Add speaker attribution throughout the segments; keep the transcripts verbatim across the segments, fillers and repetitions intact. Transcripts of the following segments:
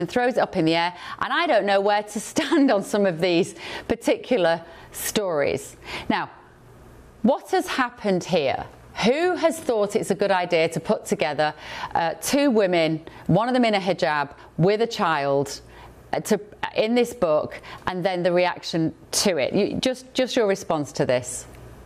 Speaker 1: and throws it up in the air, and I don't know where to stand on some of these particular stories. Now, what has happened here? Who has thought it's a good idea to put together uh, two women, one of them in a hijab with a child, uh, to, in this book, and then the reaction to it? You, just, just your response to this.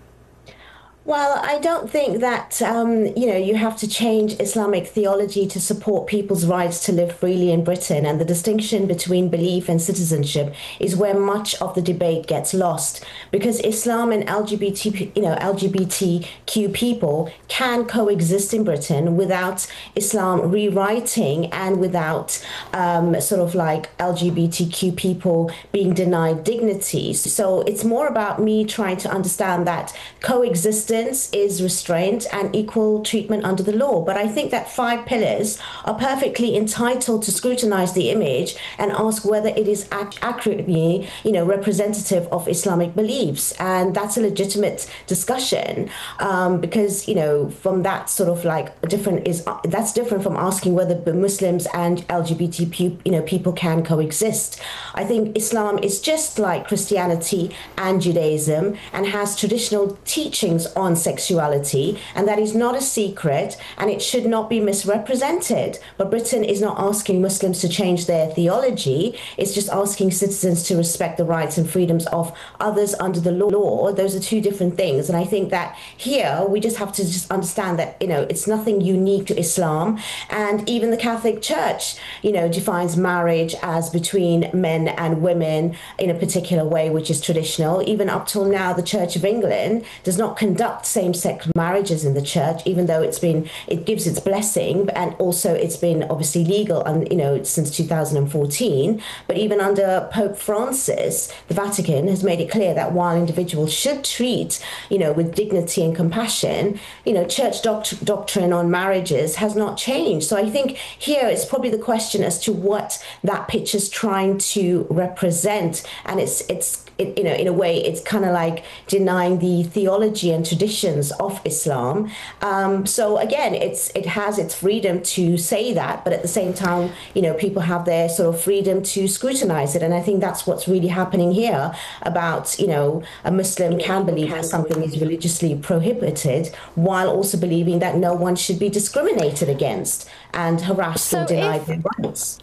Speaker 2: Well, I don't think that, um, you know, you have to change Islamic theology to support people's rights to live freely in Britain. And the distinction between belief and citizenship is where much of the debate gets lost, because Islam and L G B T, you know, L G B T Q people can coexist in Britain without Islam rewriting and without um, sort of like L G B T Q people being denied dignity. So it's more about me trying to understand that coexistence is restraint and equal treatment under the law. But I think that five pillars are perfectly entitled to scrutinize the image and ask whether it is ac accurately, you know, representative of Islamic beliefs. And that's a legitimate discussion, um, because, you know, from that sort of like different is uh, that's different from asking whether Muslims and L G B T Q, you know, people can coexist. I think Islam is just like Christianity and Judaism and has traditional teachings on on sexuality, and that is not a secret, and it should not be misrepresented. But Britain is not asking Muslims to change their theology. It's just asking citizens to respect the rights and freedoms of others under the law. Those are two different things. And I think that here we just have to just understand that, you know, it's nothing unique to Islam. And even the Catholic Church, you know, defines marriage as between men and women in a particular way, which is traditional. Even up till now, the Church of England does not conduct same-sex marriages in the church, even though it's been, it gives its blessing, and also it's been obviously legal, and you know, since two thousand fourteen. But even under Pope Francis, the Vatican has made it clear that while individuals should treat, you know, with dignity and compassion, you know, church doct doctrine on marriages has not changed. So I think here it's probably the question as to what that picture's trying to represent, and it's it's it, you know, in a way, it's kind of like denying the theology and traditions of Islam. Um, so again, it's it has its freedom to say that, but at the same time, you know, people have their sort of freedom to scrutinize it. And I think that's what's really happening here about, you know, a Muslim can believe that something is religiously prohibited while also believing that no one should be discriminated against and harassed
Speaker 1: so
Speaker 2: or denied
Speaker 1: if,
Speaker 2: their rights.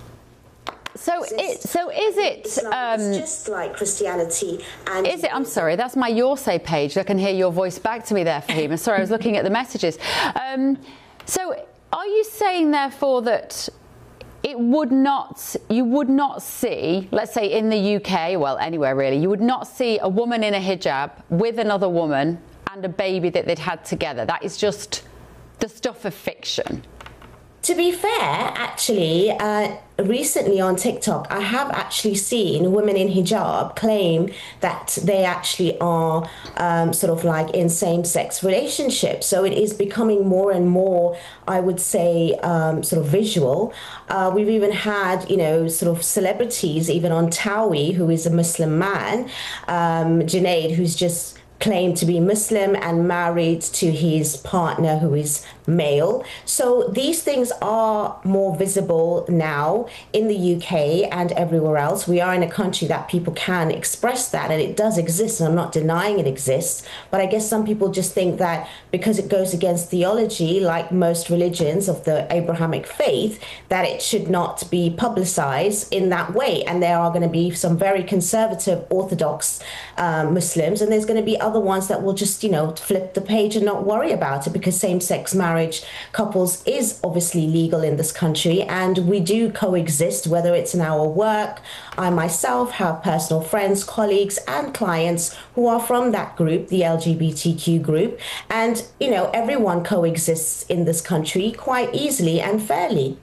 Speaker 1: So, it, so is it um,
Speaker 2: just like Christianity? And
Speaker 1: is it? I'm sorry, that's my Your Say page. I can hear your voice back to me there, Fahima. Sorry, I was looking at the messages. Um, so, are you saying therefore that it would not, you would not see, let's say in the U K, well, anywhere really, you would not see a woman in a hijab with another woman and a baby that they'd had together? That is just the stuff of fiction.
Speaker 2: To be fair, actually, uh, recently on TikTok, I have actually seen women in hijab claim that they actually are um, sort of like in same-sex relationships. So it is becoming more and more, I would say, um, sort of visual. Uh, we've even had, you know, sort of celebrities, even on Towie, who is a Muslim man, um, Junaid, who's just claimed to be Muslim and married to his partner who is male. So these things are more visible now in the U K and everywhere else. We are in a country that people can express that, and it does exist, and I'm not denying it exists. But I guess some people just think that because it goes against theology, like most religions of the Abrahamic faith, that it should not be publicized in that way. And there are going to be some very conservative Orthodox um, Muslims, and there's going to be other ones that will just, you know, flip the page and not worry about it, because same-sex marriage couples is obviously legal in this country, and we do coexist, whether it's in our work. I myself have personal friends, colleagues and clients who are from that group, the L G B T Q group, and you know, everyone coexists in this country quite easily and fairly.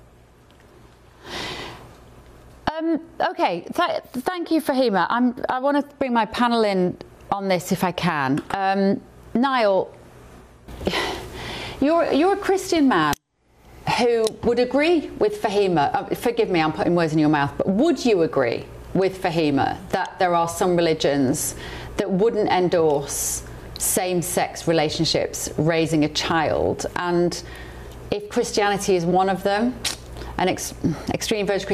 Speaker 1: Um, okay, Th thank you, Fahima. I'm, I want to bring my panel in on this if I can. Um, Niall, you're, you're a Christian man who would agree with Fahima. Uh, forgive me, I'm putting words in your mouth, but would you agree with Fahima that there are some religions that wouldn't endorse same-sex relationships raising a child? And if Christianity is one of them, an ex extreme version